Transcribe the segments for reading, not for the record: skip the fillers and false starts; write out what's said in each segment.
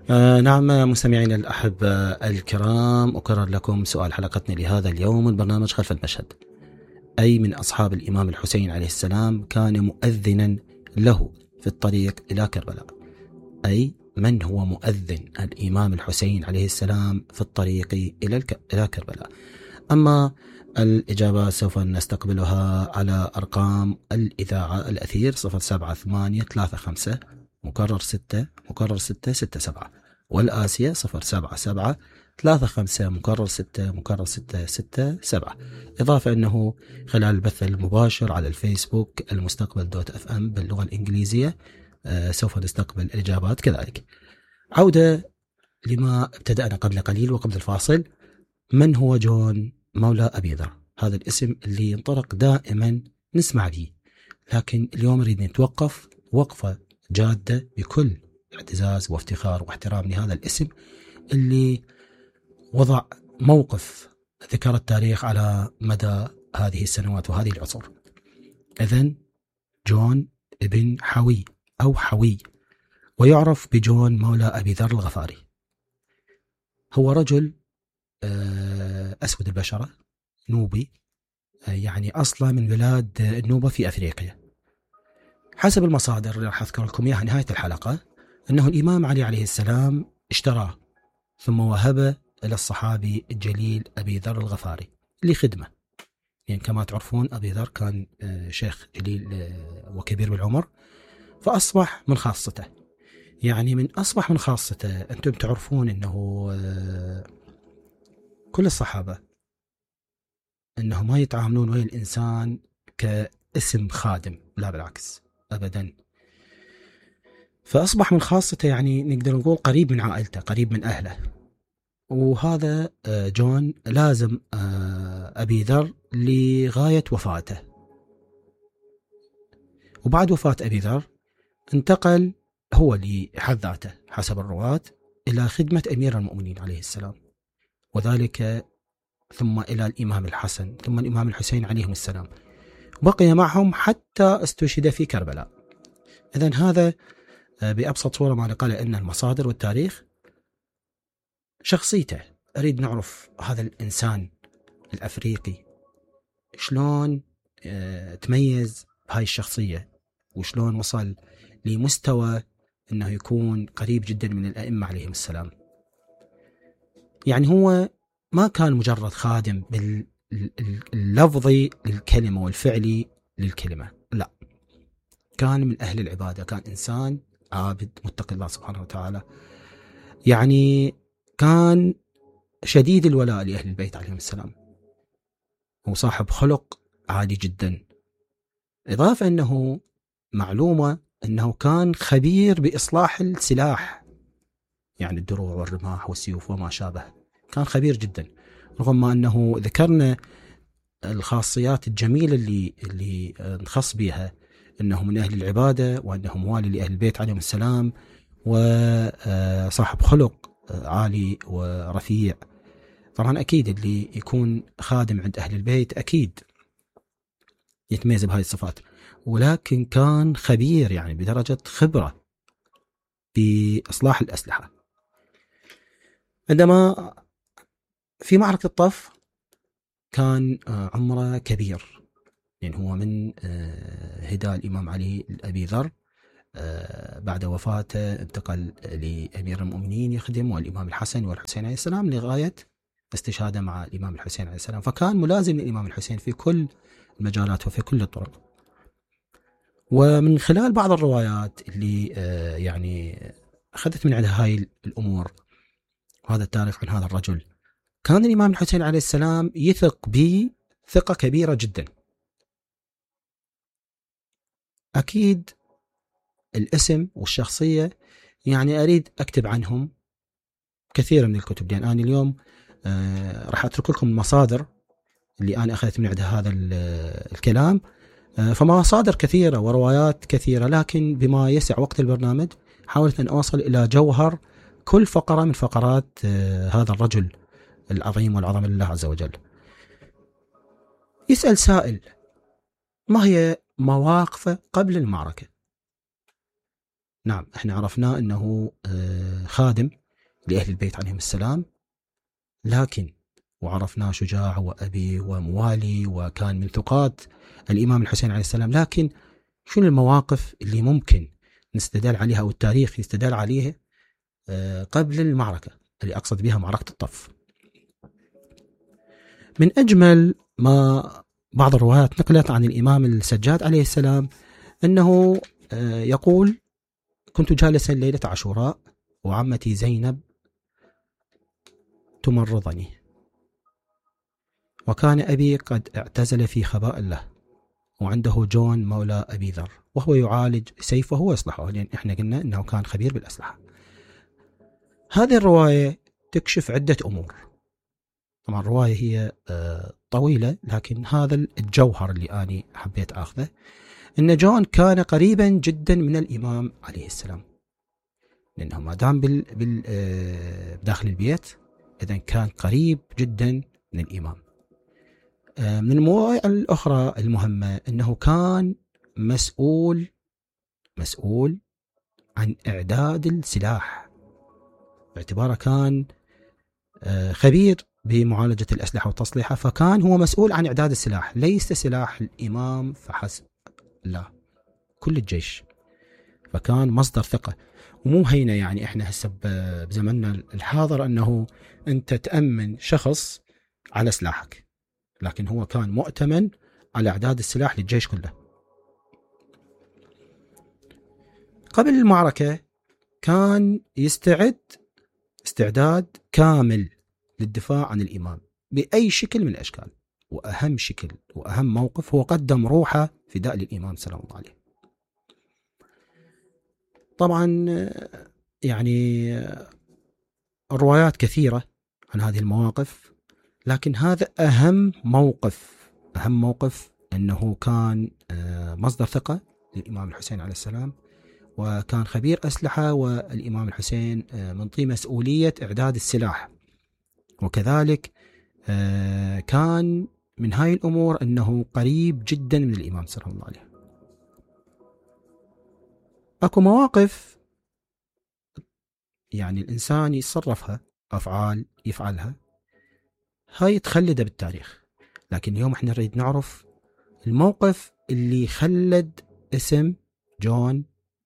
نعم مستمعين الأحبة الكرام، أكرر لكم سؤال حلقتنا لهذا اليوم من برنامج خلف المشهد. أي من أصحاب الإمام الحسين عليه السلام كان مؤذنا له في الطريق إلى كربلاء؟ أي من هو مؤذن الإمام الحسين عليه السلام في الطريق إلى كربلاء؟ أما الإجابة سوف نستقبلها على أرقام الإذاعة الأثير 07835 مكرر 6 والآسيا 07735 مكرر 6 إضافة أنه خلال البث المباشر على الفيسبوك المستقبل.fm باللغة الإنجليزية سوف نستقبل الإجابات كذلك. عودة لما ابتدأنا قبل قليل وقبل الفاصل. من هو جون مولى أبي ذر؟ هذا الاسم اللي ينطرق دائما نسمع به، لكن اليوم نريد نتوقف وقفة جادة بكل اعتزاز وافتخار واحترام لهذا الاسم اللي وضع موقف ذكر التاريخ على مدى هذه السنوات وهذه العصور. إذن جون ابن حوي أو حوي، ويعرف بجون مولى أبي ذر الغفاري. هو رجل أسود البشرة، نوبي، يعني أصلا من بلاد النوبة في أفريقيا. حسب المصادر اللي راح أذكر لكم إياها نهاية الحلقة، أنه الإمام علي عليه السلام اشتراه ثم وهبه إلى الصحابي الجليل أبي ذر الغفاري لخدمة. يعني كما تعرفون أبي ذر كان شيخ جليل وكبير بالعمر، فأصبح من خاصته. يعني من أصبح من خاصته، أنتم تعرفون أنه كل الصحابة أنه ما يتعاملون ويا الإنسان كاسم خادم، لا بالعكس أبدا. فأصبح من خاصته، يعني نقدر نقول قريب من عائلته، قريب من أهله. وهذا جون لازم أبي ذر لغاية وفاته. وبعد وفاة أبي ذر انتقل هو لحد ذاته حسب الرواة إلى خدمة أمير المؤمنين عليه السلام، وذلك ثم إلى الإمام الحسن ثم الإمام الحسين عليهم السلام، بقي معهم حتى استشهد في كربلاء. إذن هذا بأبسط صورة ما نقال أن المصادر والتاريخ. شخصيته أريد نعرف هذا الإنسان الأفريقي شلون تميز بهاي الشخصية، وشلون وصل لمستوى أنه يكون قريب جدا من الأئمة عليهم السلام. يعني هو ما كان مجرد خادم باللفظي للكلمة والفعلي للكلمة، لا، كان من أهل العبادة، كان إنسان عابد متقي الله سبحانه وتعالى. يعني كان شديد الولاء لأهل البيت عليهم السلام، هو صاحب خلق عالي جدا. إضافة أنه معلومة أنه كان خبير بإصلاح السلاح، يعني الدروع والرماح والسيوف وما شابه، كان خبير جدا. رغم أنه ذكرنا الخاصيات الجميلة اللي نخص بها، أنه من أهل العبادة، وأنه موالي لأهل البيت عليهم السلام، وصاحب خلق عالي ورفيع. طبعا أكيد اللي يكون خادم عند أهل البيت أكيد يتميز بهذه الصفات، ولكن كان خبير، يعني بدرجة خبرة بإصلاح الأسلحة. عندما في معركة الطف كان عمره كبير، يعني هو من هداء الإمام علي أبي ذر. بعد وفاته انتقل لأمير المؤمنين يخدم، والإمام الحسن والحسين عليه السلام، لغاية استشهاده مع الإمام الحسين عليه السلام. فكان ملازم للإمام الحسين في كل المجالات وفي كل الطرق. ومن خلال بعض الروايات اللي يعني أخذت من عندها هاي الأمور وهذا التاريخ عن هذا الرجل، كان الإمام الحسين عليه السلام يثق به ثقة كبيرة جدا. أكيد الاسم والشخصية يعني أريد أكتب عنهم كثير من الكتب، لأن أنا اليوم راح أترك لكم المصادر اللي أنا أخذت من عندها هذا الكلام. فمصادر كثيرة وروايات كثيرة، لكن بما يسع وقت البرنامج حاولت أن أوصل إلى جوهر كل فقرة من فقرات هذا الرجل العظيم والعظيم لله عز وجل. يسأل سائل: ما هي مواقفه قبل المعركة؟ نعم احنا عرفنا أنه خادم لأهل البيت عليهم السلام، لكن وعرفنا شجاع وأبي وموالي وكان من ثقات الإمام الحسين عليه السلام، لكن شنو المواقف اللي ممكن نستدل عليها أو التاريخ يستدل عليها قبل المعركة اللي أقصد بها معركة الطف؟ من أجمل ما بعض الروايات نقلت عن الإمام السجاد عليه السلام أنه يقول: كنت جالسا ليلة عاشوراء وعمتي زينب تمرضني، وكان أبي قد اعتزل في خباء له، وعنده جون مولى أبي ذر وهو يعالج سيفه ويصلحه، لأن إحنا قلنا أنه كان خبير بالأسلحة. هذه الرواية تكشف عدة أمور. طبعا الرواية هي طويلة، لكن هذا الجوهر اللي أنا حبيت أخذه، أن جون كان قريبا جدا من الإمام عليه السلام، لأنه ما دام بداخل البيت إذن كان قريب جدا من الإمام. من المواضيع الأخرى المهمة أنه كان مسؤول عن إعداد السلاح، باعتباره كان خبير بمعالجة الأسلحة وتصليحها، فكان هو مسؤول عن إعداد السلاح، ليس سلاح الإمام فحسب، لا، كل الجيش. فكان مصدر ثقة، ومو هينة يعني إحنا هسه بزمننا الحاضر أنه أنت تأمن شخص على سلاحك، لكن هو كان مؤتمن على إعداد السلاح للجيش كله. قبل المعركة كان يستعد استعداد كامل للدفاع عن الإمام بأي شكل من الأشكال، وأهم شكل وأهم موقف هو قدم روحه فداء للإمام سلام الله عليه. طبعا يعني الروايات كثيرة عن هذه المواقف، لكن هذا أهم موقف أنه كان مصدر ثقة للإمام الحسين عليه السلام، وكان خبير أسلحة، والإمام الحسين منطي مسؤولية إعداد السلاح، وكذلك كان من هاي الأمور أنه قريب جدا من الإمام سلام الله عليه. أكو مواقف يعني الإنسان يتصرفها، أفعال يفعلها، هاي تخلد بالتاريخ، لكن اليوم احنا نريد نعرف الموقف اللي خلد اسم جون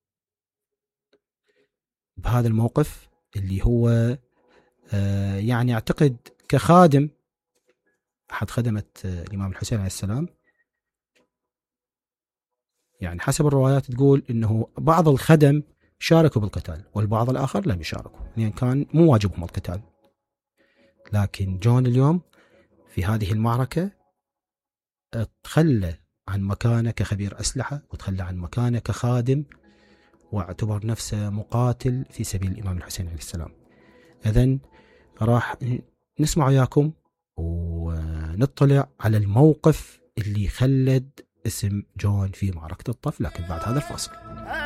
بهذا الموقف، اللي هو يعني اعتقد كخادم أحد خدمة الإمام الحسين عليه السلام، يعني حسب الروايات تقول إنه بعض الخدم شاركوا بالقتال والبعض الآخر لم يشاركوا، لأن يعني كان مو واجبهم القتال. لكن جون اليوم في هذه المعركة تخلى عن مكانه كخبير أسلحة، وتخلى عن مكانه كخادم، واعتبر نفسه مقاتل في سبيل الإمام الحسين عليه السلام. إذن راح نسمع وياكم ونطلع على الموقف اللي خلد اسم جون في معركة الطف، لكن بعد هذا الفاصل.